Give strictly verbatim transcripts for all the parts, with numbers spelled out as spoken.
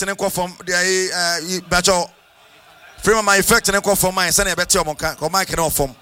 ne ko from the uh bacho frame my effect ne ko from mine say na beti omonka ko mic ne from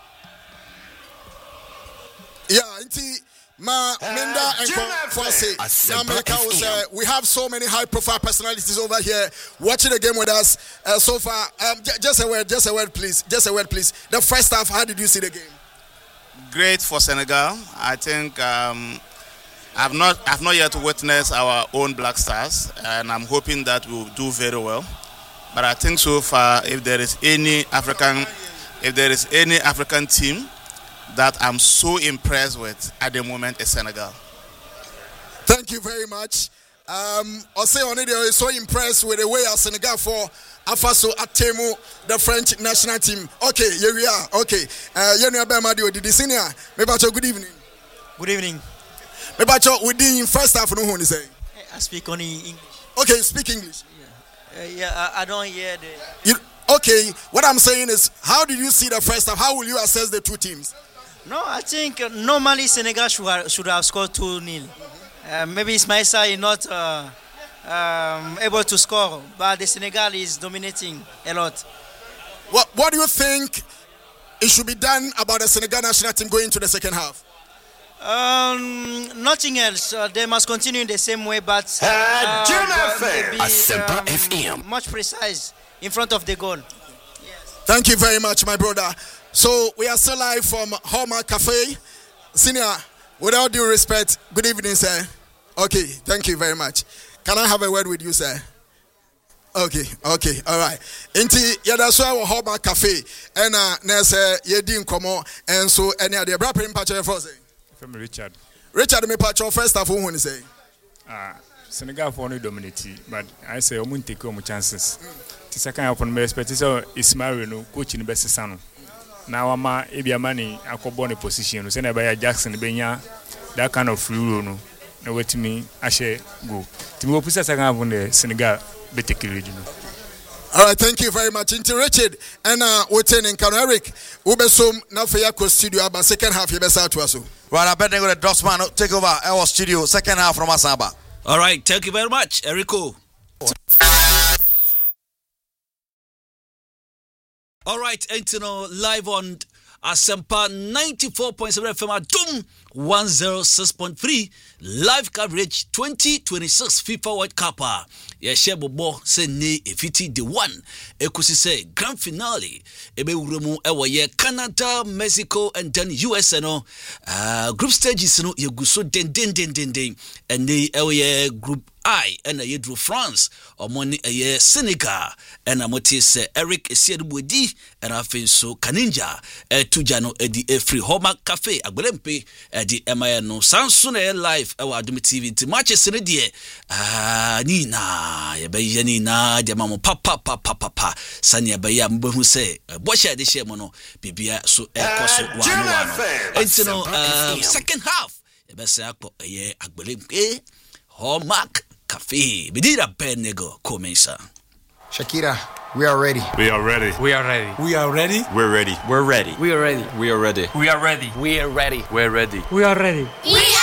yeah nti ma Menda and Fonse America was uh, we have so many high profile personalities over here watching the game with us uh, so far um, j- just a word just a word please just a word please the first half, how did you see the game? Great for Senegal. I think um, I've not I've not yet witnessed our own Black Stars, and I'm hoping that we'll do very well. But I think so far, if there is any African, if there is any African team that I'm so impressed with at the moment, is Senegal. Thank you very much. Um, I'll say on it, I was so impressed with the way our Senegal for Afaso Atemu, the French national team. Okay, here we are. Okay, uh, you know, Bamadio, the senior. Mebacho, good evening. Good evening. Mebacho, we did in first half. No one say. I speak only English. Okay, speak English. Yeah, uh, yeah. I, I don't hear the. You, okay, what I'm saying is, how did you see the first half? How will you assess the two teams? No, I think uh, normally Senegal should have, should have scored two nil. Uh, maybe Ismail Sarr is not uh, um, able to score, but the Senegal is dominating a lot. What What do you think it should be done about the Senegal national team going into the second half? Um, nothing else. Uh, they must continue in the same way, but uh, uh, maybe, um, much precise in front of the goal. Yes. Thank you very much, my brother. So we are still live from Hallmark Cafe. Senior, with all due respect, good evening, sir. Okay, thank you very much. Can I have a word with you, sir? Okay, okay, all right. Inti yada so our Hallmark Cafe and uh nese yedi nkomo and so any other brother in patch for say. From Richard. Richard me patch first of all when say. Ah, Senegal for no dominate, but I say omun take omu chances. The second half on me expect so Ismail no coach in best sano. Now ama ebia mani akobo ne position no say na by Jackson benya that kind of free roll no na wetimi ahye go timi wo pusa second half on the Senegal betekiri you know. All right, thank you very much into Richard and uh waiting in Kano Eric ubesom na for your studio about second half you best out to us. Right, I bet they go to Dosman take over our studio second half from Asaba. All right, thank you very much, Erico. All right, and you know, live on Asempa ninety-four point seven F M at Doom one oh six point three live coverage twenty twenty-six FIFA World Cup. Yeah, share bobo say ne efiti the one. Ekusi say grand finale. Ebe uremu ewa ye Canada, Mexico, and then U S A no. Uh, group stages no ye guso den den den den den. And ne ewa ye group I and a drew France or money a year Senegal and a motis Eric Esiedwedi and I feel so Kaninja a two jano at the free Hallmark Cafe a Glempe at the M I N no Samsung live our Dumi T V to matches in a dear ah Nina Yabayanina Jamamo papa papa papa Sanya Bayam who say watch at the Shemono Bibia so a coso one and you know second half the best a year a Glempe Hallmark Cafe. Bidira Benego Komesa. Shakira, we are ready. We are ready. We are ready. We are ready. We're ready. We're ready. We are ready. We are ready. We are ready. We are ready. We're ready. We are ready. We